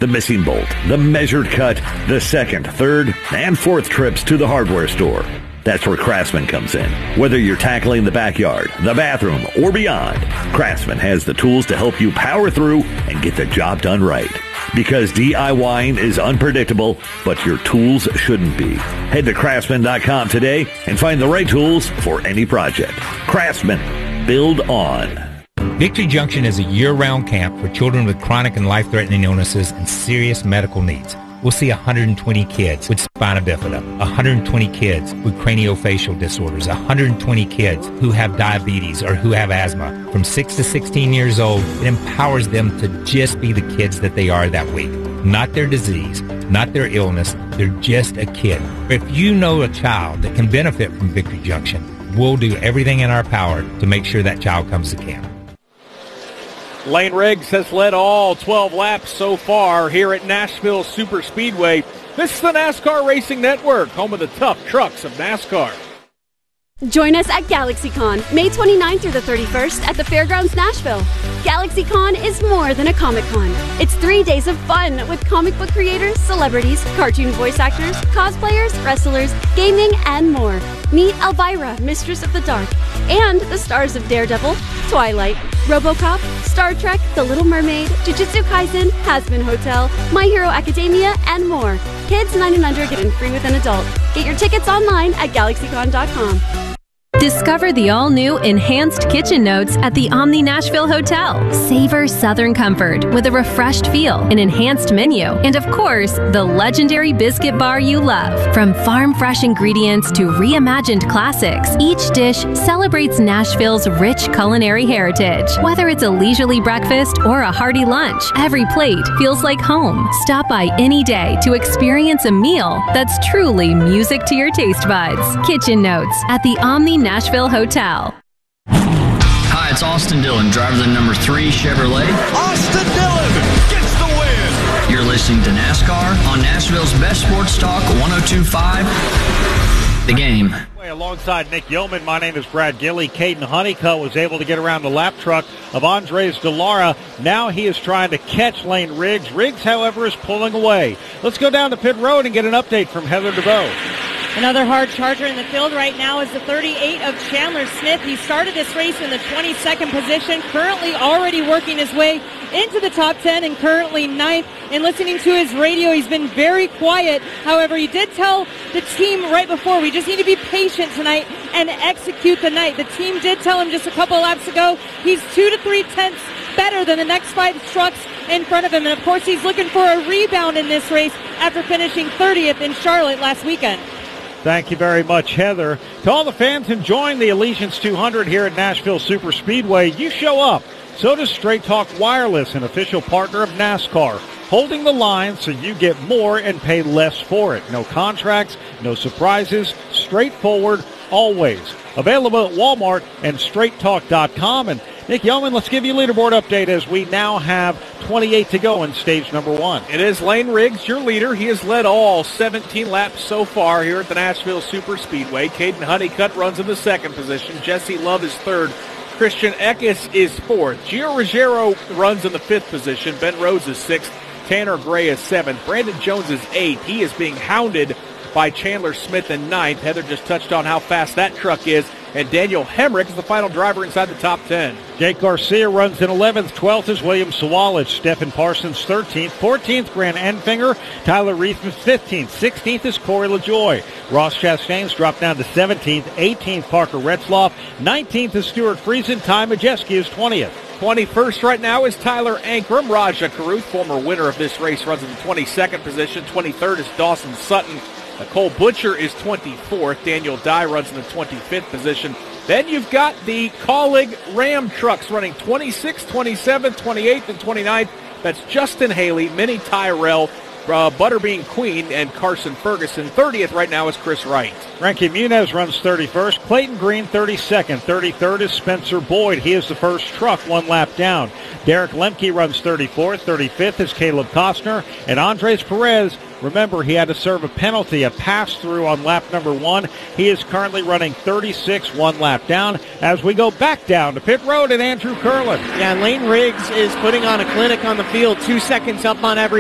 The missing bolt, the measured cut, the second, third, and fourth trips to the hardware store. That's where Craftsman comes in. Whether you're tackling the backyard, the bathroom, or beyond, Craftsman has the tools to help you power through and get the job done right. Because DIYing is unpredictable, but your tools shouldn't be. Head to Craftsman.com today and find the right tools for any project. Craftsman. Build on. Victory Junction is a year-round camp for children with chronic and life-threatening illnesses and serious medical needs. We'll see 120 kids with spina bifida, 120 kids with craniofacial disorders, 120 kids who have diabetes or who have asthma. From 6 to 16 years old, it empowers them to just be the kids that they are that week. Not their disease, not their illness, they're just a kid. If you know a child that can benefit from Victory Junction, we'll do everything in our power to make sure that child comes to camp. Lane Riggs has led all 12 laps so far here at Nashville Superspeedway. This is the NASCAR Racing Network, home of the tough trucks of NASCAR. Join us at GalaxyCon, May 29th through the 31st at the Fairgrounds, Nashville. GalaxyCon is more than a Comic-Con. It's 3 days of fun with comic book creators, celebrities, cartoon voice actors, cosplayers, wrestlers, gaming, and more. Meet Elvira, Mistress of the Dark, and the stars of Daredevil, Twilight, RoboCop, Star Trek, The Little Mermaid, Jujutsu Kaisen, Hazbin Hotel, My Hero Academia, and more. Kids 9 and under get in free with an adult. Get your tickets online at GalaxyCon.com. Discover the all-new Enhanced Kitchen Notes at the Omni Nashville Hotel. Savor Southern comfort with a refreshed feel, an enhanced menu, and of course, the legendary biscuit bar you love. From farm-fresh ingredients to reimagined classics, each dish celebrates Nashville's rich culinary heritage. Whether it's a leisurely breakfast or a hearty lunch, every plate feels like home. Stop by any day to experience a meal that's truly music to your taste buds. Kitchen Notes at the Omni Nashville Hotel. Hi, it's Austin Dillon, driver of the number 3 Chevrolet. Austin Dillon gets the win. You're listening to NASCAR on Nashville's best sports talk, 102.5 The Game. Alongside Nick Yeoman, my name is Brad Gilley. Caden Honeycutt was able to get around the lap truck of Andres Delara. Now he is trying to catch Lane Riggs. Riggs, however, is pulling away. Let's go down to pit road and get an update from Heather DeVoe. Another hard charger in the field right now is the 38 of Chandler Smith. He started this race in the 22nd position, currently already working his way into the top 10 and currently 9th. And listening to his radio, he's been very quiet. However, he did tell the team right before, we just need to be patient tonight and execute the night. The team did tell him just a couple of laps ago he's 2 to 3 tenths better than the next 5 trucks in front of him. And of course, he's looking for a rebound in this race after finishing 30th in Charlotte last weekend. Thank you very much, Heather. To all the fans enjoying the Allegiance 200 here at Nashville Superspeedway, you show up. So does Straight Talk Wireless, an official partner of NASCAR, holding the line so you get more and pay less for it. No contracts, no surprises, straightforward, always. Available at Walmart and straighttalk.com. And Nick Yeoman, let's give you a leaderboard update as we now have 28 to go in stage number 1. It is Lane Riggs, your leader. He has led all 17 laps so far here at the Nashville Superspeedway. Caden Honeycutt runs in the 2nd position. Jesse Love is 3rd. Christian Eckes is 4th. Gio Ruggiero runs in the 5th position. Ben Rhodes is 6th. Tanner Gray is 7th. Brandon Jones is 8th. He is being hounded by Chandler Smith in 9th. Heather just touched on how fast that truck is. And Daniel Hemrick is the final driver inside the top 10. Jake Garcia runs in 11th. 12th is William Sawalich. Stephen Parsons 13th. 14th, Grant Enfinger. Tyler Reithman 15th. 16th is Corey LaJoy. Ross Chastain's dropped down to 17th. 18th, Parker Retzloff. 19th is Stuart Friesen. Ty Majeski is 20th. 21st right now is Tyler Ankrum. Raja Caruth, former winner of this race, runs in the 22nd position. 23rd is Dawson Sutton. Cole Butcher is 24th. Daniel Dye runs in the 25th position. Then you've got the Colleague Ram trucks running 26th, 27th, 28th, and 29th. That's Justin Haley, Minnie Tyrell, Butterbean Queen, and Carson Ferguson. 30th right now is Chris Wright. Frankie Muniz runs 31st. Clayton Green 32nd. 33rd is Spencer Boyd. He is the first truck, 1 lap down. Derek Lemke runs 34th. 35th is Caleb Costner. And Andres Perez, remember, he had to serve a penalty, a pass-through on lap number 1. He is currently running 36, 1 lap down. As we go back down to pit road and Andrew Curlin. Yeah, Lane Riggs is putting on a clinic on the field, 2 seconds up on every